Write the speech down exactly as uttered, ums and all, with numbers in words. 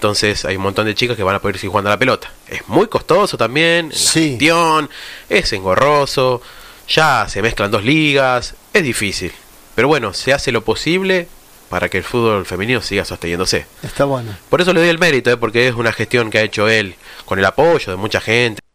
Entonces hay un montón de chicas que van a poder seguir jugando a la pelota. Es muy costoso también, en Sí. la gestión, es engorroso, ya se mezclan dos ligas, es difícil. Pero bueno, se hace lo posible para que el fútbol femenino siga sosteniéndose. Está bueno. Por eso le doy el mérito, ¿eh? Porque es una gestión que ha hecho él con el apoyo de mucha gente.